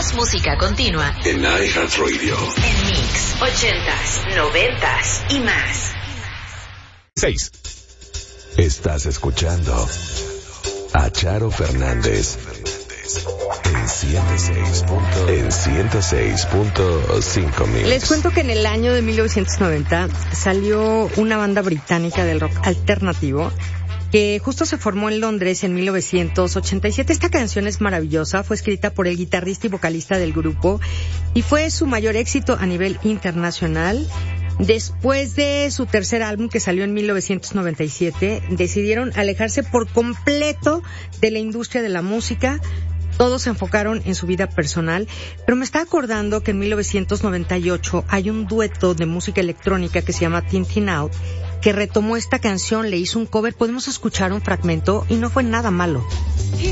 Más música continua en iHeartRadio. En Mix, 80s, 90s y más. 6. Estás escuchando a Charo Fernández en 106.5 Mix. Les cuento que en el año de 1990 salió una banda británica del rock alternativo que justo se formó en Londres en 1987. Esta canción es maravillosa, fue escrita por el guitarrista y vocalista del grupo y fue su mayor éxito a nivel internacional. Después de su tercer álbum, que salió en 1997, decidieron alejarse por completo de la industria de la música. Todos se enfocaron en su vida personal, pero me está acordando que en 1998 hay un dueto de música electrónica que se llama Tintin Out, que retomó esta canción, le hizo un cover. Podemos escuchar un fragmento y no fue nada malo.